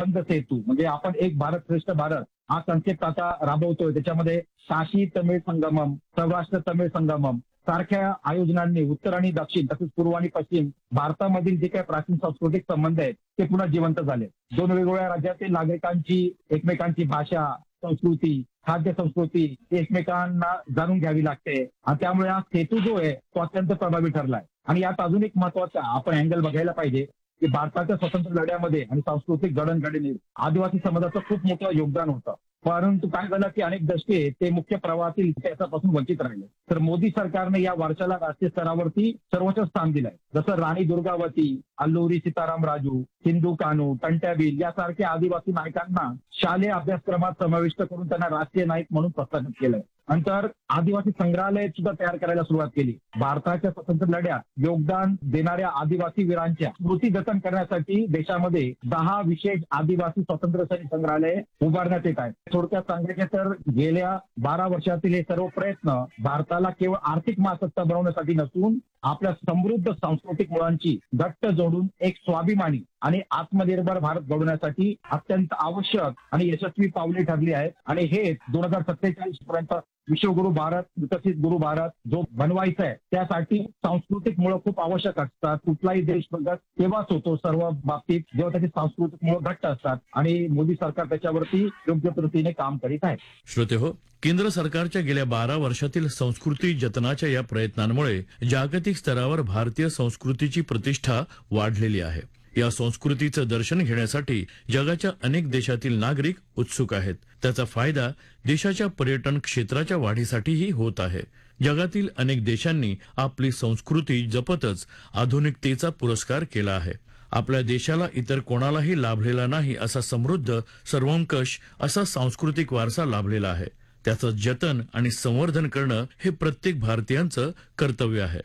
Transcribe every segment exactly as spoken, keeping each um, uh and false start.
सुगंध सेतू म्हणजे आपण एक भारत श्रेष्ठ भारत हा कन्सेप्ट आता राबवतोय. त्याच्यामध्ये काशी तमिळ संगमम, सौराष्ट्र तमिळ संगमम सारख्या आयोजनांनी उत्तर आणि दक्षिण तसेच पूर्व आणि पश्चिम भारतामधील जे काही प्राचीन सांस्कृतिक संबंध आहेत ते पुन्हा जिवंत झाले. दोन वेगवेगळ्या राज्यातील नागरिकांची एकमेकांची भाषा, संस्कृती, खाद्य संस्कृती एकमेकांना जाणून घ्यावी लागते आणि त्यामुळे हा सेतू जो आहे तो अत्यंत प्रभावी ठरलाय. आणि यात अजून एक महत्वाचा आपण अँगल बघायला पाहिजे की भारताच्या स्वतंत्र लढ्यामध्ये आणि सांस्कृतिक जडणघडणीत आदिवासी समाजाचं खूप मोठं योगदान होतं. परंतु काय झालं की अनेक दशके ते मुख्य प्रवाहातील इतिहासापासून वंचित राहिले. तर मोदी सरकारने या वर्षाला राष्ट्रीय स्तरावरती सर्वोच्च स्थान दिलंय. जसं राणी दुर्गावती, अल्लुरी सीताराम राजू, सिंधू कान्हू, टंट्याबील यासारख्या आदिवासी नायकांना शालेय अभ्यासक्रमात समाविष्ट करून त्यांना राष्ट्रीय नायक म्हणून प्रस्थापित केलंय. नंतर आदिवासी संग्रहालय सुद्धा तयार करायला सुरुवात केली. भारताच्या स्वतंत्र लढ्यात योगदान देणाऱ्या आदिवासी वीरांच्या स्मृती जतन करण्यासाठी देशामध्ये दहा विशेष आदिवासी स्वातंत्र्य सैनिक संग्रहालय उभारण्यात येत आहेत. थोडक्यात सांगायचे तर गेल्या बारा वर्षातील हे सर्व प्रयत्न भारताला केवळ आर्थिक महासत्ता बनवण्यासाठी नसून आपल्या समृद्ध सांस्कृतिक मुळांची घट्ट जोडून एक स्वाभिमानी आणि आत्मनिर्भर भारत घडवण्यासाठी अत्यंत आवश्यक आणि यशस्वी पावले ठरली आहेत. आणि हे दोन हजार सत्तेचाळीस पर्यंत विश्वगुरु भारत, विकसित गुरु भारत जो बनवायचा आहे त्यासाठी सांस्कृतिक मुळं खूप आवश्यक असतात. कुठलाही देश प्रगत तेव्हाच होतो सर्व बाबतीत जेव्हा त्याची सांस्कृतिक मुळं घट्ट असतात आणि मोदी सरकार त्याच्यावरती योग्य पद्धतीने काम करीत आहे. श्रोते हो, केंद्र सरकारच्या गेल्या बारा वर्षातील संस्कृती जतनाच्या या प्रयत्नांमुळे जागतिक स्तरावर भारतीय संस्कृतीची प्रतिष्ठा वाढलेली आहे. या संस्कृतीचं दर्शन घेण्यासाठी जगाच्या अनेक देशातील नागरिक उत्सुक आहेत. त्याचा फायदा देशाच्या पर्यटन क्षेत्राच्या वाढीसाठीही होत आहे. जगातील अनेक देशांनी आपली संस्कृती जपतच आधुनिकतेचा पुरस्कार केला आहे. आपल्या देशाला इतर कोणालाही लाभलेला नाही असा समृद्ध, सर्वंकष असा सांस्कृतिक वारसा लाभलेला आहे. त्याचं जतन आणि संवर्धन करणं हे प्रत्येक भारतीयांचं कर्तव्य आहे.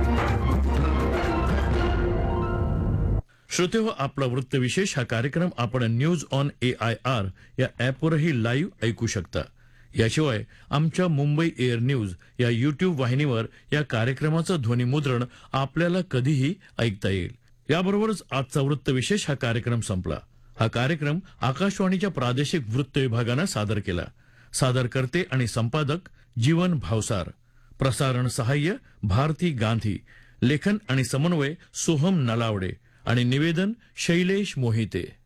श्रोते हो, आपला वृत्तविशेष हा कार्यक्रम आपण news on A I R या ॲपवरही लाईव्ह ऐकू शकता. याशिवाय आमच्या मुंबई एअर न्यूज या युट्यूब वाहिनीवर या कार्यक्रमाचं ध्वनिमुद्रण आपल्याला कधीही ऐकता येईल. याबरोबरच आजचा वृत्तविशेष हा कार्यक्रम संपला. हा कार्यक्रम आकाशवाणीच्या प्रादेशिक वृत्त विभागानं सादर केला. सादरकर्ते आणि संपादक जीवन भावसार, प्रसारण सहाय्य भारती गांधी, लेखन आणि समन्वय सोहम नलावडे आणि निवेदन शैलेश मोहिते.